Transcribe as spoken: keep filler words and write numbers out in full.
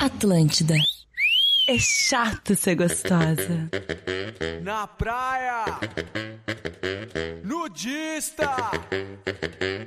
Atlântida. É chato ser gostosa. Na praia, nudista.